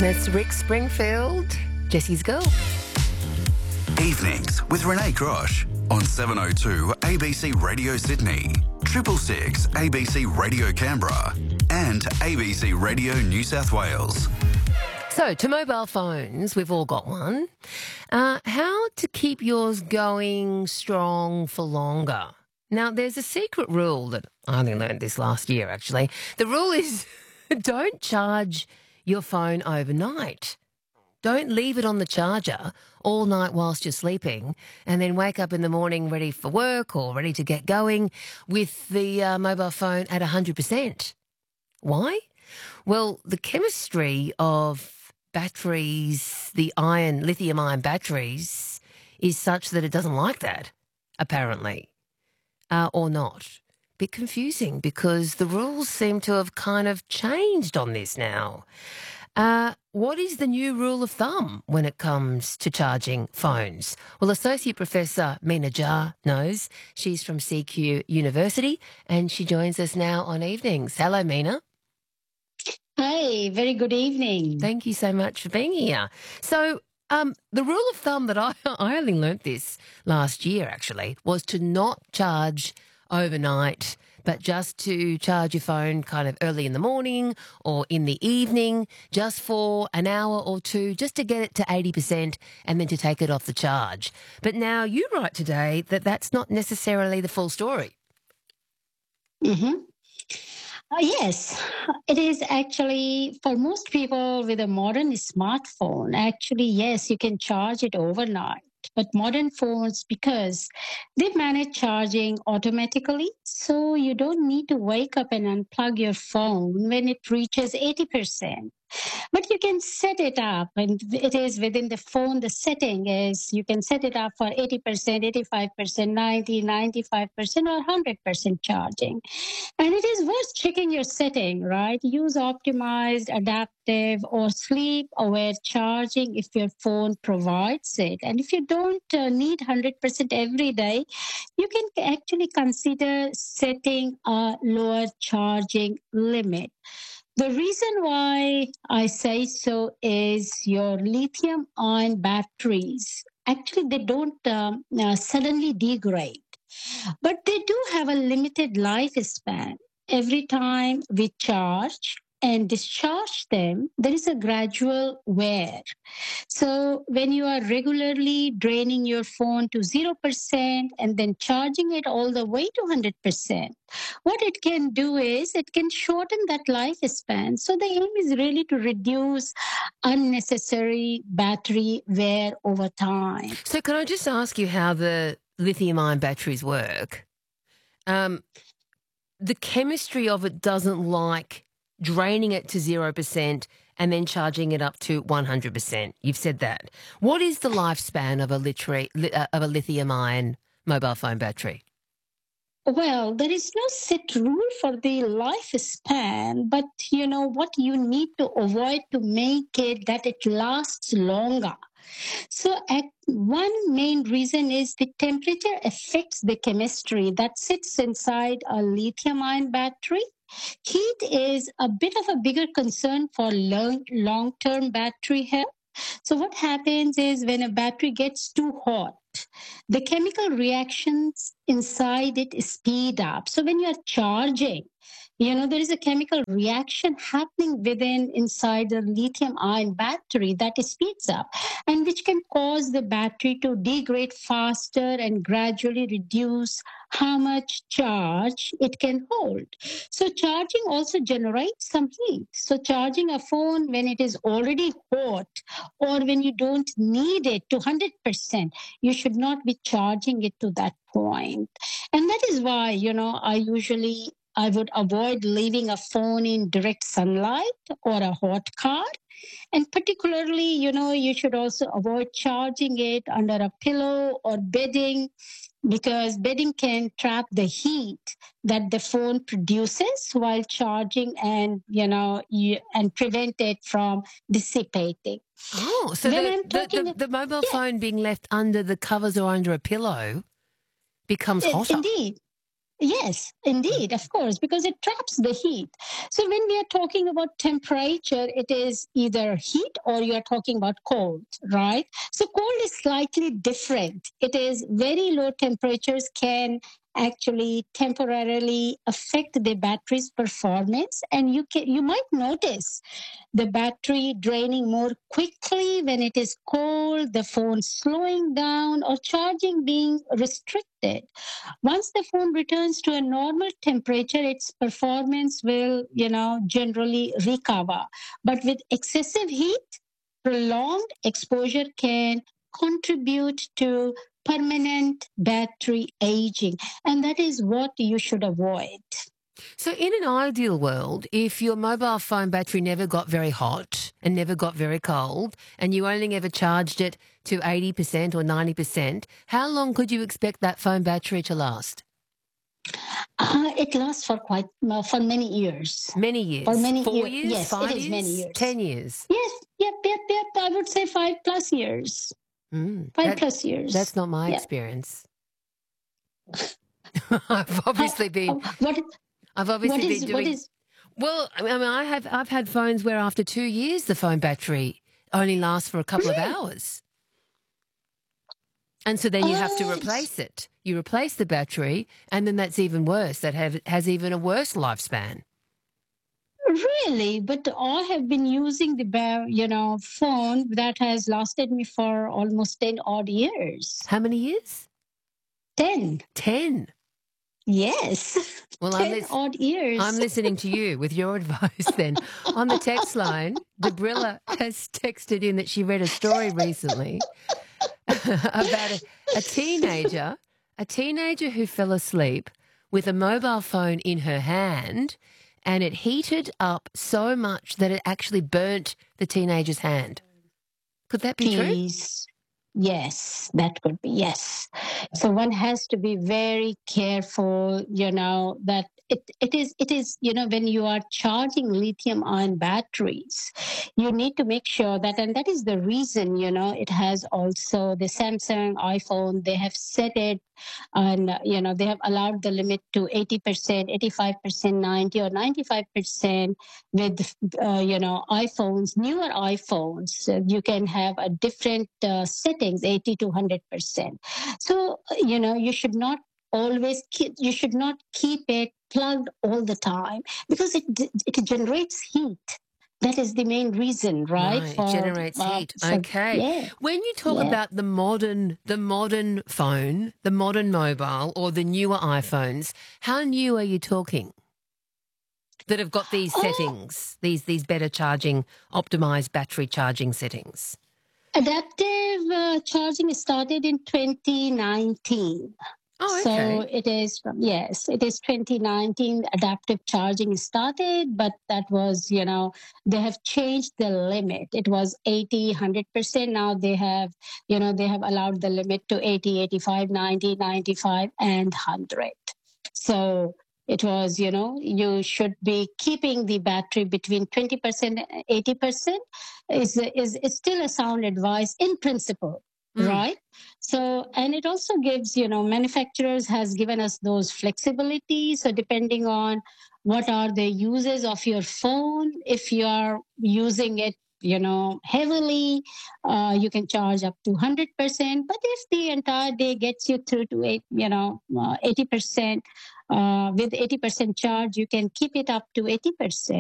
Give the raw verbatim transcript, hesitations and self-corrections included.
That's Rick Springfield, Jesse's Girl. Evenings with Renee Grosh on seven oh two A B C Radio Sydney, triple six A B C Radio Canberra and A B C Radio New South Wales. So, to mobile phones, we've all got one. Uh, how to keep yours going strong for longer? Now, there's a secret rule that I only learned this last year, actually. The rule is don't charge your phone overnight. Don't leave it on the charger all night whilst you're sleeping and then wake up in the morning ready for work or ready to get going with the uh, mobile phone at one hundred percent. Why? Well, the chemistry of batteries, the iron, lithium-ion batteries, is such that it doesn't like that, apparently, uh, or not. Bit confusing because the rules seem to have kind of changed on this now. Uh, what is the new rule of thumb when it comes to charging phones? Well, Associate Professor Meena Jha knows. She's from C Q University and she joins us now on evenings. Hello, Meena. Hi, very good evening. Thank you so much for being here. So um, the rule of thumb that I, I only learnt this last year, actually, was to not charge overnight, but just to charge your phone kind of early in the morning or in the evening, just for an hour or two, just to get it to eighty percent and then to take it off the charge. But now you write today that that's not necessarily the full story. Mm-hmm. Uh, yes, it is actually, for most people with a modern smartphone, actually, yes, you can charge it overnight. But modern phones, because they manage charging automatically, so you don't need to wake up and unplug your phone when it reaches eighty percent. But you can set it up, and it is within the phone. The setting is you can set it up for eighty percent, eighty-five percent, ninety, ninety-five percent, or one hundred percent charging. And it is worth checking your setting, right? Use optimized, adaptive, or sleep-aware charging if your phone provides it. And if you don't uh, need one hundred percent every day, you can actually consider setting a lower charging limit. The reason why I say so is your lithium ion batteries, actually, they don't um, uh, suddenly degrade, but they do have a limited lifespan. Every time we charge and discharge them, there is a gradual wear. So when you are regularly draining your phone to zero percent and then charging it all the way to one hundred percent, what it can do is it can shorten that lifespan. So the aim is really to reduce unnecessary battery wear over time. So can I just ask you how the lithium-ion batteries work? Um, the chemistry of it doesn't like draining it to zero percent and then charging it up to one hundred percent. You've said that. What is the lifespan of a, litri- uh, of a lithium-ion mobile phone battery? Well, there is no set rule for the lifespan, but you know what you need to avoid to make it that it lasts longer. So at one main reason is the temperature affects the chemistry that sits inside a lithium-ion battery. Heat is a bit of a bigger concern for long, long-term battery health. So what happens is when a battery gets too hot, the chemical reactions inside it speed up. So when you're charging, you know, there is a chemical reaction happening within inside the lithium ion battery that speeds up and which can cause the battery to degrade faster and gradually reduce how much charge it can hold. So charging also generates some heat. So charging a phone when it is already hot or when you don't need it to one hundred percent, you should not be charging it to that point. And that is why, you know, I usually I would avoid leaving a phone in direct sunlight or a hot car. And particularly, you know, you should also avoid charging it under a pillow or bedding because bedding can trap the heat that the phone produces while charging and, you know, you, and prevent it from dissipating. Oh, so When the, I'm the, talking, the, the mobile yeah, phone being left under the covers or under a pillow becomes i- hotter. indeed. Yes, indeed, of course, because it traps the heat. So when we are talking about temperature, it is either heat or you are talking about cold, right? So cold is slightly different. It is very low temperatures can actually temporarily affect the battery's performance, and you can you might notice the battery draining more quickly when it is cold, the phone slowing down, or charging being restricted. Once the phone returns to a normal temperature, its performance will, you know, generally recover. But with excessive heat, prolonged exposure can contribute to permanent battery aging. And that is what you should avoid. So, in an ideal world, if your mobile phone battery never got very hot and never got very cold, and you only ever charged it to eighty percent or ninety percent, how long could you expect that phone battery to last? Uh, it lasts for quite uh, for many years. Many For years? many Four years, years? yes, it Five is many years? years. Ten years? Yes, yep, yep, yep. I would say five plus years. Mm, Five that, plus years. that's not my Yeah. experience. I've How, obviously been. how- what I've obviously what been is what doing. is Well, I mean, I have. I've had phones where after two years the phone battery only lasts for a couple of really? hours, and so then you have to Uh, replace it. You replace the battery, and then that's even worse. That have, has even a worse lifespan. really? But I have been using the ba- you know phone that has lasted me for almost ten odd years. How many years? Ten. Ten. Yes. Well, I'm ten lis- odd years. I'm listening to you with your advice. Then on the text line, Debrilla has texted in that she read a story recently about a, a teenager, a teenager who fell asleep with a mobile phone in her hand, and it heated up so much that it actually burnt the teenager's hand. Could that be true? Please. Yes, that could be. Yes. So one has to be very careful, you know, that it, it is, it is, you know, when you are charging lithium ion batteries, you need to make sure that, and that is the reason, you know, it has also the Samsung iPhone, they have set it and, uh, you know, they have allowed the limit to eighty percent, eighty-five percent, ninety or ninety-five percent with, uh, you know, iPhones, newer iPhones, uh, you can have a different uh, settings, eighty to one hundred percent. So, uh, you know, you should not always keep, you should not keep it plugged all the time because it, it generates heat. That is the main reason, right? Right, it For, generates uh, heat. for Okay. yeah, When you talk yeah. about the modern the modern phone, the modern mobile or the newer iPhones, how new are you talking? That have got these Oh, settings, these these better charging, optimized battery charging settings. adaptive uh, charging started in twenty nineteen. Oh, So okay. it is from, yes, it is twenty nineteen adaptive charging started, but that was, you know, they have changed the limit. It was eighty, one hundred percent. Now they have, you know, they have allowed the limit to eighty, eighty-five, ninety, ninety-five, and one hundred. So it was, you know, you should be keeping the battery between twenty percent and eighty percent is, is, is still a sound advice in principle, Mm. right? So, and it also gives, you know, manufacturers has given us those flexibility. So depending on what are the uses of your phone, if you are using it, you know, heavily, uh, you can charge up to one hundred percent. But if the entire day gets you through to eight, you know, uh, eighty percent, uh, with eighty percent charge, you can keep it up to eighty percent.